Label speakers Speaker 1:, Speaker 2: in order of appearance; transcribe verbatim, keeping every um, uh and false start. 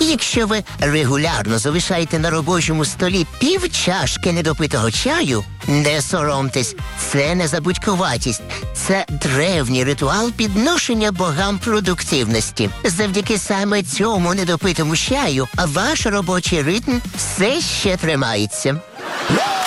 Speaker 1: Якщо ви регулярно залишаєте на робочому столі пів чашки недопитого чаю, не соромтесь, це не забудькуватість, це древній ритуал підношення богам продуктивності. Завдяки саме цьому недопитому чаю ваш робочий ритм все ще тримається.